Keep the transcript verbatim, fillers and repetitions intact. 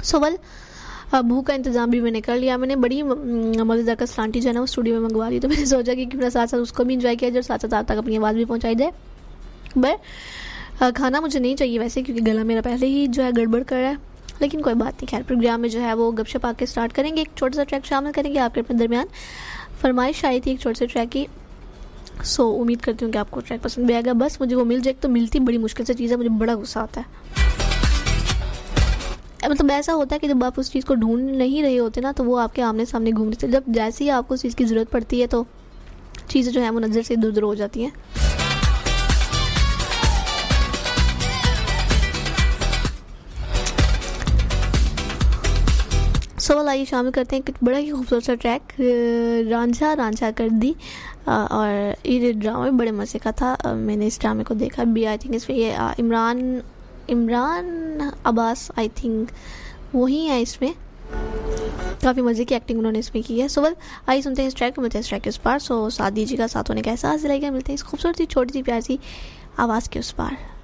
So well भूख का इंतज़ाम भी मैंने कर लिया। मैंने बड़ी मज़ेदार का सलांटी जो है ना वो स्टूडियो में मंगवा ली, तो मैंने सोचा कि मेरा साथ साथ उसको भी इंजॉय किया जाए और साथ साथ आप तक अपनी आवाज़ भी पहुँचाई जाए। बट खाना मुझे नहीं चाहिए वैसे, क्योंकि गला मेरा पहले ही जो है गड़बड़ कर रहा है, लेकिन कोई बात नहीं। खैर प्रोग्राम में जो है वो गपशप आके स्टार्ट करेंगे, एक छोटा सा ट्रैक शामिल करेंगे आपके अपने दरमियान। फरमाइश आई थी एक छोटे से ट्रैक की, सो so, उम्मीद करती हूँ कि आपको ट्रैक पसंद भी आएगा। बस मुझे वो मिल जाए तो मिलती बड़ी मुश्किल से चीज़ है, मुझे बड़ा गुस्सा आता है। मतलब ऐसा होता है कि जब आप उस चीज़ को ढूंढ नहीं रहे होते ना, तो वो आपके आमने सामने घूम रही थी। जब जैसे ही आपको उस चीज़ की ज़रूरत पड़ती है तो चीज़ें जो है वो नज़र से इधर उधर हो जाती हैं। सवाल आइए शामिल करते हैं एक बड़ा ही खूबसूरत सा ट्रैक, रांझा रांझा कर दी। और ये ड्रामा बड़े मज़े का था, मैंने इस ड्रामे को देखा भी। आई थिंक इसमें ये इमरान इमरान अब्बास आई थिंक वही है इसमें, काफ़ी मज़े की एक्टिंग उन्होंने इसमें की है। सो वेल आइए सुनते हैं इस ट्रैक को, मिलते हैं इस ट्रैक के उस पार। सो साथ दीजिएगा, साथ होने का एहसास दिलाएगा। मिलते हैं इस खूबसूरत सी छोटी सी प्यारी सी आवाज़ के उस पार।